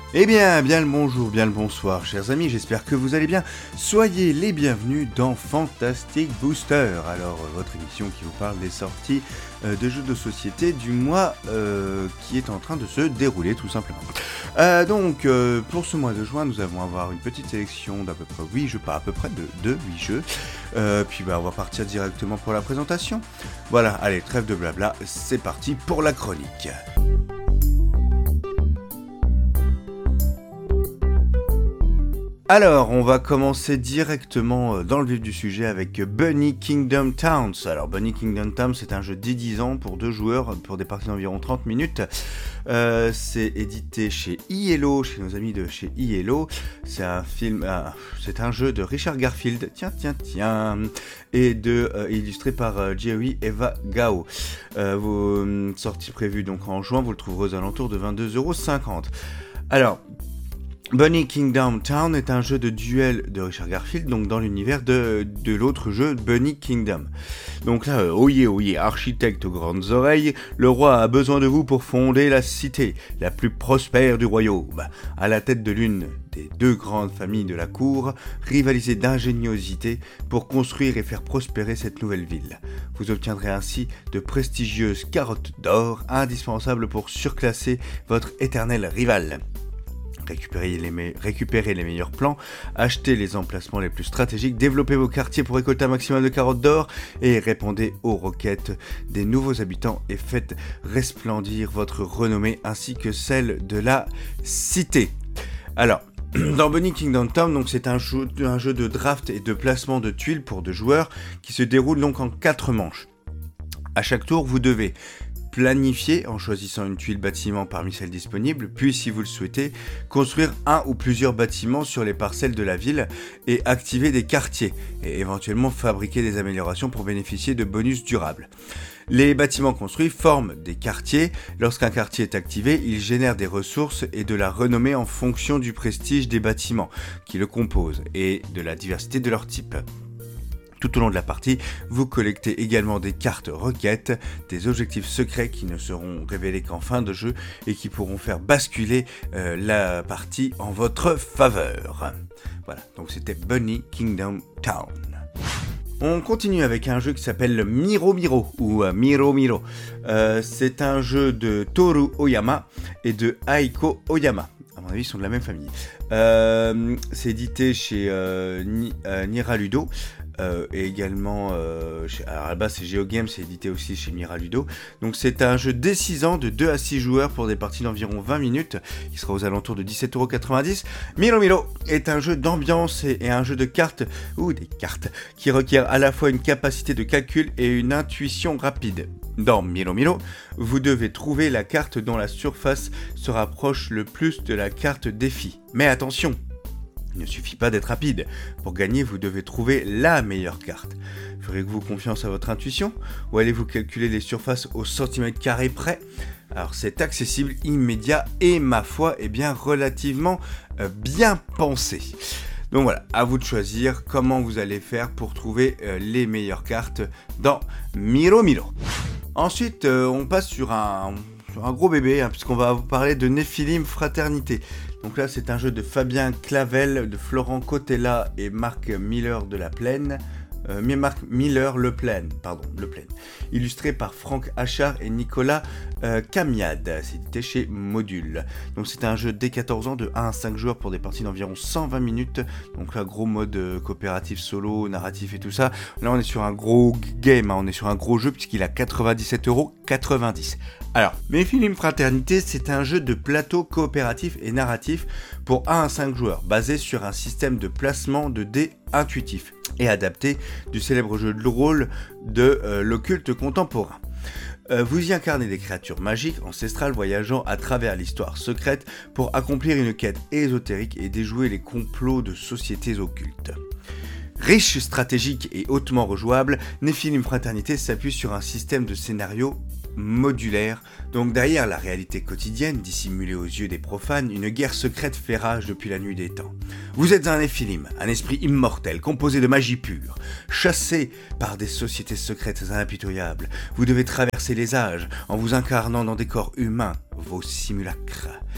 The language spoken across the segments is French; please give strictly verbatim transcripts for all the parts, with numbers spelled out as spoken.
Eh bien, bien le bonjour, bien le bonsoir, chers amis, j'espère que vous allez bien. Soyez les bienvenus dans Fantastic Booster, alors euh, votre émission qui vous parle des sorties euh, de jeux de société du mois euh, qui est en train de se dérouler tout simplement. Euh, donc, euh, pour ce mois de juin, nous allons avoir une petite sélection d'à peu près huit jeux, pas à peu près de, de huit jeux. Euh, puis bah, on va partir directement pour la présentation. Voilà, allez, trêve de blabla, c'est parti pour la chronique. Alors, on va commencer directement dans le vif du sujet avec Bunny Kingdom Towns. Alors, Bunny Kingdom Towns, c'est un jeu dès dix ans pour deux joueurs, pour des parties d'environ trente minutes. Euh, c'est édité chez Iello, chez nos amis de chez Iello. C'est un film, euh, c'est un jeu de Richard Garfield, tiens, tiens, tiens, et de euh, illustré par euh, Jerry Eva Gao. Euh, vos euh, sorties prévues donc en juin, vous le trouverez aux alentours de vingt-deux euros cinquante. Alors, Bunny Kingdom Town est un jeu de duel de Richard Garfield, donc dans l'univers de, de l'autre jeu Bunny Kingdom. Donc là, euh, oyez, oyez, architecte aux grandes oreilles, le roi a besoin de vous pour fonder la cité, la plus prospère du royaume. À la tête de l'une des deux grandes familles de la cour, rivalisez d'ingéniosité pour construire et faire prospérer cette nouvelle ville. Vous obtiendrez ainsi de prestigieuses carottes d'or, indispensables pour surclasser votre éternel rival. Récupérez les, me- récupérez les meilleurs plans, achetez les emplacements les plus stratégiques, développez vos quartiers pour récolter un maximum de carottes d'or et répondez aux requêtes des nouveaux habitants et faites resplendir votre renommée ainsi que celle de la cité. Alors, dans Bunny Kingdom Town, donc c'est un jeu, un jeu de draft et de placement de tuiles pour deux joueurs qui se déroule donc en quatre manches. À chaque tour, vous devez planifier en choisissant une tuile bâtiment parmi celles disponibles, puis si vous le souhaitez, construire un ou plusieurs bâtiments sur les parcelles de la ville et activer des quartiers, et éventuellement fabriquer des améliorations pour bénéficier de bonus durables. Les bâtiments construits forment des quartiers. Lorsqu'un quartier est activé, il génère des ressources et de la renommée en fonction du prestige des bâtiments qui le composent et de la diversité de leur type. Tout au long de la partie, vous collectez également des cartes requêtes, des objectifs secrets qui ne seront révélés qu'en fin de jeu et qui pourront faire basculer euh, la partie en votre faveur. Voilà, donc c'était Bunny Kingdom Town. On continue avec un jeu qui s'appelle Miro Miro ou euh, Miro Miro. Euh, c'est un jeu de Toru Oyama et de Aiko Oyama. À mon avis, ils sont de la même famille. Euh, c'est édité chez euh, Ni, euh, Niraludo. Euh, et également, euh, chez, alors à la base c'est GeoGames, c'est édité aussi chez Miraludo. Donc c'est un jeu dès six ans de deux à six joueurs pour des parties d'environ vingt minutes, qui sera aux alentours de dix-sept euros quatre-vingt-dix. Miro Miro est un jeu d'ambiance et, et un jeu de cartes, ou des cartes, qui requiert à la fois une capacité de calcul et une intuition rapide. Dans Miro Miro, vous devez trouver la carte dont la surface se rapproche le plus de la carte défi. Mais attention! Il ne suffit pas d'être rapide. Pour gagner, vous devez trouver la meilleure carte. Ferez-vous confiance à votre intuition ou allez-vous calculer les surfaces au centimètre carré près ? Alors c'est accessible, immédiat et ma foi, eh bien relativement euh, bien pensé. Donc voilà, à vous de choisir comment vous allez faire pour trouver euh, les meilleures cartes dans Miro Miro. Ensuite, euh, on passe sur un, sur un gros bébé, hein, puisqu'on va vous parler de Nephilim Fraternité. Donc là, c'est un jeu de Fabien Clavel, de Florent Cotella et Marc Miller de la Plaine. Euh, Marc Miller Le Plaine, pardon, Le Plaine. Illustré par Franck Achard et Nicolas euh, Camiade. C'est édité chez Module. Donc c'est un jeu dès quatorze ans de un à cinq joueurs pour des parties d'environ cent vingt minutes. Donc là, gros mode euh, coopératif, solo, narratif et tout ça. Là, on est sur un gros game, hein, on est sur un gros jeu puisqu'il a quatre-vingt-dix-sept euros quatre-vingt-dix. Alors, Nephilim Fraternité, c'est un jeu de plateau coopératif et narratif pour un à cinq joueurs, basé sur un système de placement de dés intuitif et adapté du célèbre jeu de rôle de euh, l'occulte contemporain. Euh, vous y incarnez des créatures magiques, ancestrales, voyageant à travers l'histoire secrète pour accomplir une quête ésotérique et déjouer les complots de sociétés occultes. Riche, stratégique et hautement rejouable, Nephilim Fraternité s'appuie sur un système de scénario modulaire. Donc derrière la réalité quotidienne, dissimulée aux yeux des profanes, une guerre secrète fait rage depuis la nuit des temps. Vous êtes un Nephilim, un esprit immortel, composé de magie pure. Chassé par des sociétés secrètes impitoyables, vous devez traverser les âges en vous incarnant dans des corps humains, vos simulacres.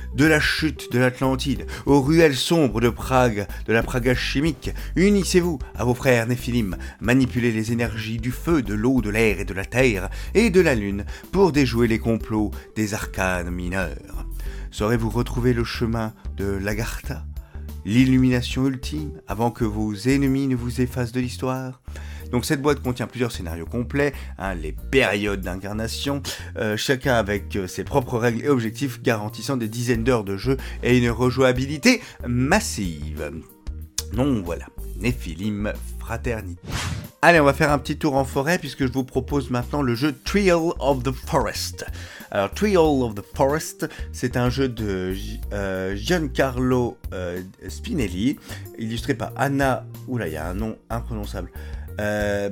de la chute de l'Atlantide aux ruelles sombres de Prague, de la Praga chimique, unissez-vous à vos frères Néphilim, manipulez les énergies du feu, de l'eau, de l'air et de la terre et de la lune pour déjouer les complots des arcanes mineurs. Saurez-vous retrouver le chemin de l'Agartha, l'illumination ultime, avant que vos ennemis ne vous effacent de l'histoire ? Donc cette boîte contient plusieurs scénarios complets, hein, les périodes d'incarnation, euh, chacun avec euh, ses propres règles et objectifs garantissant des dizaines d'heures de jeu et une rejouabilité massive. Donc voilà, Néphilim Fraternity. Allez, on va faire un petit tour en forêt puisque je vous propose maintenant le jeu Trial of the Forest. Alors, Trial of the Forest, c'est un jeu de euh, Giancarlo euh, Spinelli, illustré par Anna, oula, il y a un nom imprononçable, euh,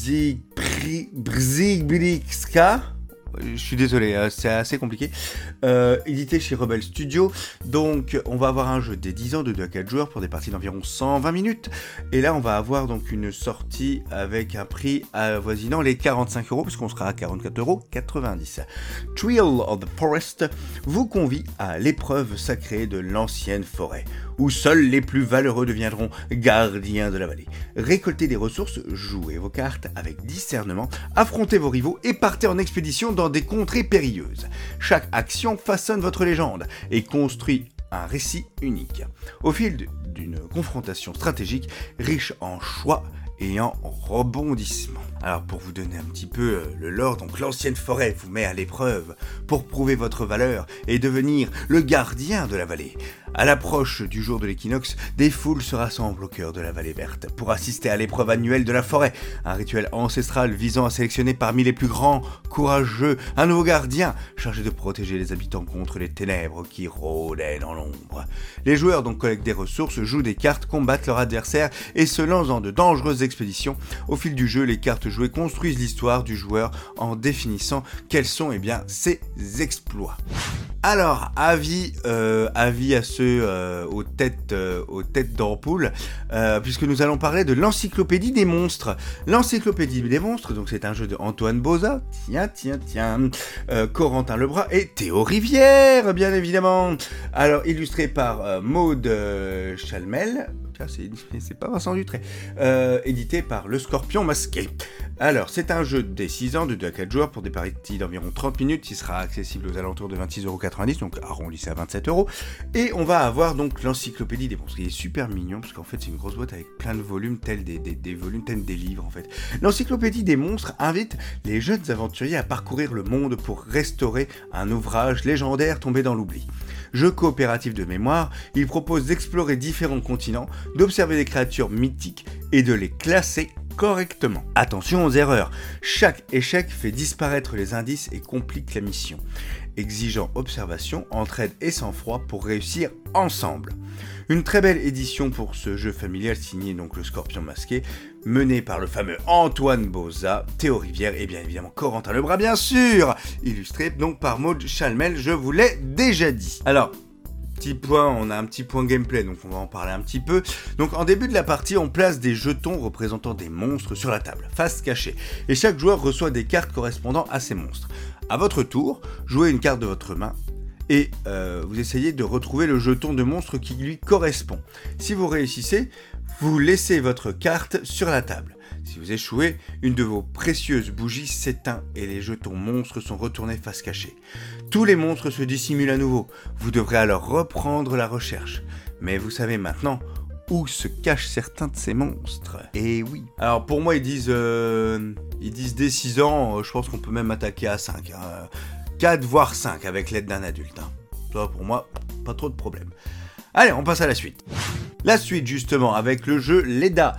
Brzigbrixka. Je suis désolé, c'est assez compliqué. Euh, édité chez Rebel Studio. Donc, on va avoir un jeu des dix ans de deux à quatre joueurs pour des parties d'environ cent vingt minutes. Et là, on va avoir donc une sortie avec un prix avoisinant les quarante-cinq euros, puisqu'on sera à quarante-quatre euros quatre-vingt-dix. Trial of the Forest vous convie à l'épreuve sacrée de l'ancienne forêt, où seuls les plus valeureux deviendront gardiens de la vallée. Récoltez des ressources, jouez vos cartes avec discernement, affrontez vos rivaux et partez en expédition dans des contrées périlleuses. Chaque action façonne votre légende et construit un récit unique. Au fil d'une confrontation stratégique riche en choix et en rebondissements. Alors pour vous donner un petit peu euh, le lore, donc l'ancienne forêt vous met à l'épreuve pour prouver votre valeur et devenir le gardien de la vallée. À l'approche du jour de l'équinoxe, des foules se rassemblent au cœur de la vallée verte pour assister à l'épreuve annuelle de la forêt, un rituel ancestral visant à sélectionner parmi les plus grands, courageux, un nouveau gardien chargé de protéger les habitants contre les ténèbres qui rôdaient dans l'ombre. Les joueurs donc collectent des ressources, jouent des cartes, combattent leurs adversaires et se lancent dans de dangereuses expéditions. Au fil du jeu, les cartes jouées construisent l'histoire du joueur en définissant quels sont eh bien, ses exploits. Alors, avis, euh, avis à ceux euh, aux têtes, euh, aux têtes d'ampoule, euh, puisque nous allons parler de l'encyclopédie des monstres. L'encyclopédie des monstres, donc c'est un jeu de Antoine Boza, tiens, tiens, tiens, euh, Corentin Lebras et Théo Rivière, bien évidemment. Alors, illustré par euh, Maud euh, Chalmel. C'est, c'est pas Vincent Dutré, euh, édité par Le Scorpion Masqué. Alors, c'est un jeu des six ans de deux à quatre joueurs pour des parties d'environ trente minutes, qui sera accessible aux alentours de vingt-six euros quatre-vingt-dix, donc arrondissez à vingt-sept euros. Et on va avoir donc l'encyclopédie des monstres. Il est super mignon, parce qu'en fait, c'est une grosse boîte avec plein de volumes, tels des, des, des volumes, tels des livres, en fait. L'encyclopédie des monstres invite les jeunes aventuriers à parcourir le monde pour restaurer un ouvrage légendaire tombé dans l'oubli. Jeu coopératif de mémoire, il propose d'explorer différents continents, d'observer des créatures mythiques et de les classer correctement. Attention aux erreurs, chaque échec fait disparaître les indices et complique la mission, exigeant observation, entraide et sang-froid pour réussir ensemble. Une très belle édition pour ce jeu familial signé donc Le Scorpion Masqué, mené par le fameux Antoine Boza, Théo Rivière et bien évidemment Corentin Lebras bien sûr, illustré donc par Maud Chalmel, je vous l'ai déjà dit. Alors, petit point, on a un petit point gameplay, donc on va en parler un petit peu. Donc en début de la partie, on place des jetons représentant des monstres sur la table, face cachée, et chaque joueur reçoit des cartes correspondant à ces monstres. À votre tour, jouez une carte de votre main, et euh, vous essayez de retrouver le jeton de monstre qui lui correspond. Si vous réussissez, vous laissez votre carte sur la table. Si vous échouez, une de vos précieuses bougies s'éteint et les jetons monstres sont retournés face cachée. Tous les monstres se dissimulent à nouveau, vous devrez alors reprendre la recherche. Mais vous savez maintenant où se cachent certains de ces monstres. Et oui. Alors pour moi ils disent, euh, ils disent dès six ans, je pense qu'on peut même attaquer à cinq. Hein. quatre voire cinq avec l'aide d'un adulte. Hein. Ça pour moi, pas trop de problème. Allez, on passe à la suite. La suite justement avec le jeu Leda.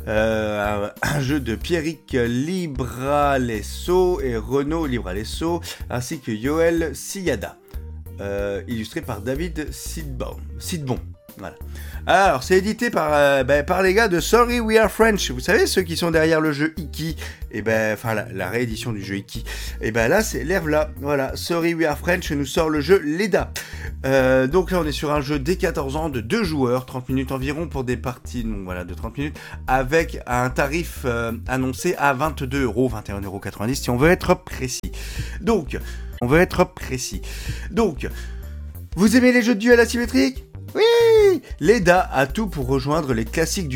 Euh, un jeu de Pierrick Libralesso et Renaud Libralesso ainsi que Yoel Siyada, euh, illustré par David Sidbon. Sidbon. Voilà. Alors, c'est édité par, euh, ben, par les gars de Sorry We Are French. Vous savez, ceux qui sont derrière le jeu Iki. Et ben, enfin, la, la réédition du jeu Iki. Et ben là, c'est l'Herve-là. Voilà. Sorry We Are French nous sort le jeu Leda. Euh, donc là, on est sur un jeu dès quatorze ans de deux joueurs, trente minutes environ pour des parties, donc voilà, de trente minutes, avec un tarif euh, annoncé à vingt-deux euros, vingt et un euros quatre-vingt-dix si on veut être précis. Donc, on veut être précis. Donc, Vous aimez les jeux de duel asymétriques ? Oui, Leda a tout pour rejoindre les classiques du